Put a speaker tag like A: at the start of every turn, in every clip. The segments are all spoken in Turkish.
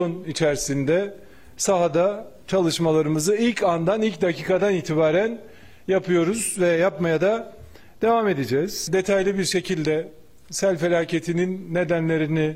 A: İçerisinde sahada çalışmalarımızı ilk andan, ilk dakikadan itibaren yapıyoruz ve yapmaya da devam edeceğiz. Detaylı bir şekilde sel felaketinin nedenlerini,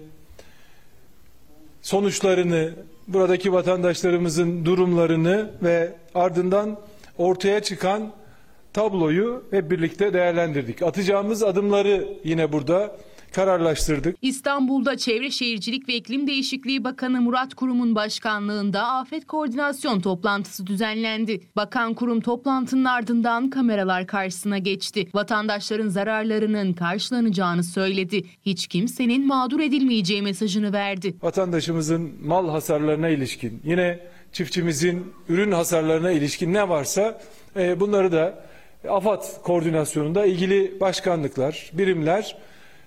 A: sonuçlarını, buradaki vatandaşlarımızın durumlarını ve ardından ortaya çıkan tabloyu hep birlikte değerlendirdik. Atacağımız adımları yine burada kararlaştırdık.
B: İstanbul'da Çevre Şehircilik ve İklim Değişikliği Bakanı Murat Kurum'un başkanlığında afet koordinasyon toplantısı düzenlendi. Bakan Kurum toplantının ardından kameralar karşısına geçti. Vatandaşların zararlarının karşılanacağını söyledi. Hiç kimsenin mağdur edilmeyeceği mesajını verdi.
A: Vatandaşımızın mal hasarlarına ilişkin, yine çiftçimizin ürün hasarlarına ilişkin ne varsa bunları da AFAD koordinasyonunda ilgili başkanlıklar, birimler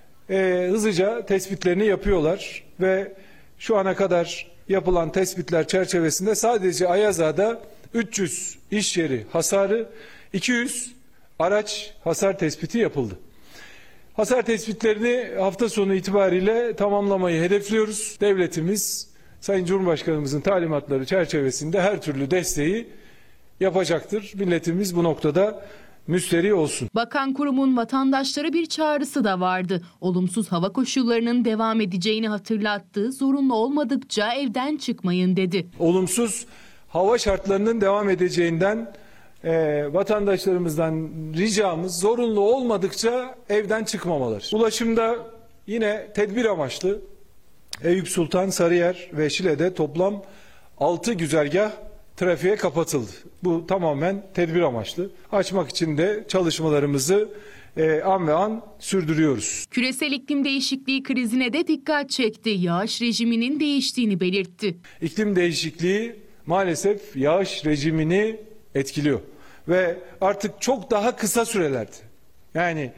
A: hızlıca tespitlerini yapıyorlar ve şu ana kadar yapılan tespitler çerçevesinde sadece Ayazağa'da 300 iş yeri hasarı, 200 araç hasar tespiti yapıldı. Hasar tespitlerini hafta sonu itibariyle tamamlamayı hedefliyoruz. Devletimiz Sayın Cumhurbaşkanımızın talimatları çerçevesinde her türlü desteği yapacaktır. Milletimiz bu noktada müsterih olsun.
B: Bakan Kurum'un vatandaşlara bir çağrısı da vardı. Olumsuz hava koşullarının devam edeceğini hatırlattı. Zorunlu olmadıkça evden çıkmayın dedi.
A: Olumsuz hava şartlarının devam edeceğinden vatandaşlarımızdan ricamız zorunlu olmadıkça evden çıkmamaları. Ulaşımda yine tedbir amaçlı Eyüp Sultan, Sarıyer ve Şile'de toplam 6 güzergah trafiğe kapatıldı. Bu tamamen tedbir amaçlı. Açmak için de çalışmalarımızı an ve an sürdürüyoruz.
B: Küresel iklim değişikliği krizine de dikkat çekti. Yağış rejiminin değiştiğini belirtti.
A: İklim değişikliği maalesef yağış rejimini etkiliyor. Ve artık çok daha kısa sürelerde, yani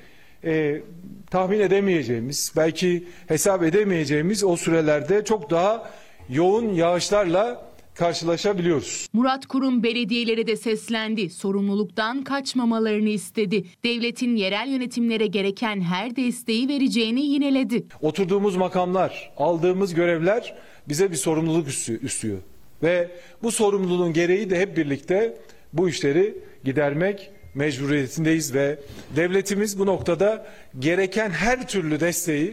A: tahmin edemeyeceğimiz, belki hesap edemeyeceğimiz o sürelerde çok daha yoğun yağışlarla karşılaşabiliyoruz.
B: Murat Kurum belediyelere de seslendi. Sorumluluktan kaçmamalarını istedi. Devletin yerel yönetimlere gereken her desteği vereceğini yineledi.
A: Oturduğumuz makamlar, aldığımız görevler bize bir sorumluluk üstlüyor. Ve bu sorumluluğun gereği de hep birlikte bu işleri gidermek mecburiyetindeyiz ve devletimiz bu noktada gereken her türlü desteği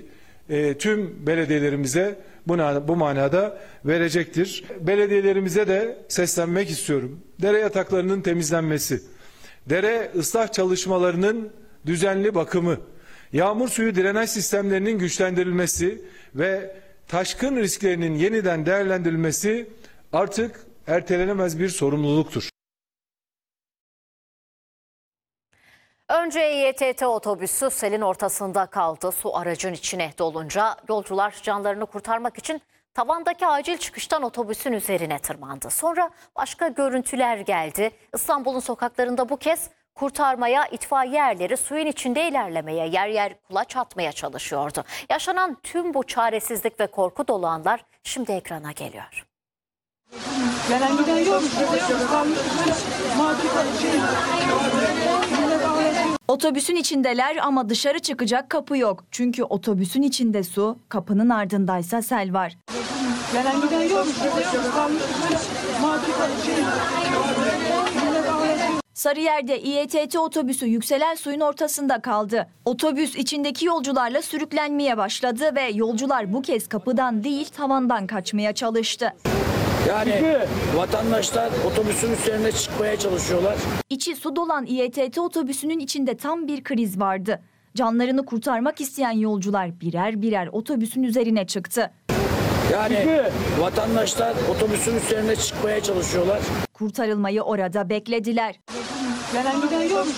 A: tüm belediyelerimize bu manada verecektir. Belediyelerimize de seslenmek istiyorum. Dere yataklarının temizlenmesi, dere ıslah çalışmalarının düzenli bakımı, yağmur suyu drenaj sistemlerinin güçlendirilmesi ve taşkın risklerinin yeniden değerlendirilmesi artık ertelenemez bir sorumluluktur.
C: Önce İETT otobüsü selin ortasında kaldı. Su aracın içine dolunca yolcular canlarını kurtarmak için tavandaki acil çıkıştan otobüsün üzerine tırmandı. Sonra başka görüntüler geldi. İstanbul'un sokaklarında bu kez kurtarmaya itfaiye erleri suyun içinde ilerlemeye, yer yer kulaç atmaya çalışıyordu. Yaşanan tüm bu çaresizlik ve korku dolu anlar şimdi ekrana geliyor.
D: Gelen giden yok.
E: Otobüsün içindeler ama dışarı çıkacak kapı yok. Çünkü otobüsün içinde su, kapının ardındaysa sel var.
D: Gelen giden yok.
E: Sarıyer'de İETT otobüsü yükselen suyun ortasında kaldı. Otobüs içindeki yolcularla sürüklenmeye başladı ve yolcular bu kez kapıdan değil tavandan kaçmaya çalıştı.
F: Yani vatandaşlar otobüsün üzerine çıkmaya çalışıyorlar.
E: İçi su dolan İETT otobüsünün içinde tam bir kriz vardı. Canlarını kurtarmak isteyen yolcular birer birer otobüsün üzerine çıktı.
F: Yani vatandaşlar otobüsün üzerine çıkmaya çalışıyorlar.
E: Kurtarılmayı orada beklediler.
D: Gelen giden yok.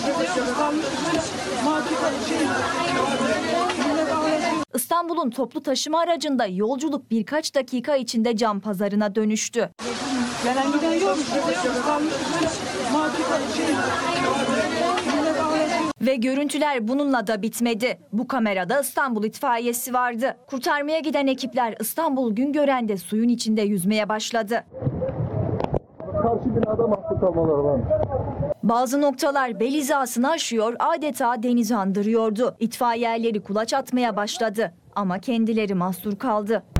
E: İstanbul'un toplu taşıma aracında yolculuk birkaç dakika içinde can pazarına dönüştü.
D: Gelen giden yok.
E: Ve görüntüler bununla da bitmedi. Bu kamerada İstanbul itfaiyesi vardı. Kurtarmaya giden ekipler İstanbul Güngören'de suyun içinde yüzmeye başladı.
A: Karşı binada mahsur kalmalar var.
E: Bazı noktalar bel hizasını aşıyor, adeta denizi andırıyordu. İtfaiye erleri kulaç atmaya başladı ama kendileri mahsur kaldı.